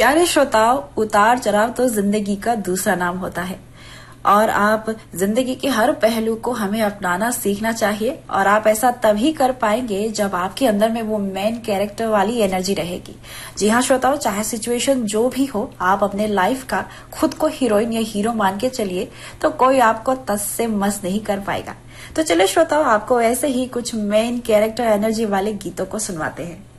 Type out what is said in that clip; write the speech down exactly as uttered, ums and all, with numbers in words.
प्यारे श्रोताओं, उतार चढ़ाव तो जिंदगी का दूसरा नाम होता है और आप जिंदगी के हर पहलू को हमें अपनाना सीखना चाहिए। और आप ऐसा तभी कर पाएंगे जब आपके अंदर में वो मेन कैरेक्टर वाली एनर्जी रहेगी। जी हाँ श्रोताओं, चाहे सिचुएशन जो भी हो, आप अपने लाइफ का खुद को हीरोइन या हीरो मान के चलिए तो कोई आपको तस से मस नहीं कर पाएगा। तो चलिए श्रोताओं, आपको ऐसे ही कुछ मेन कैरेक्टर एनर्जी वाले गीतों को सुनवाते हैं।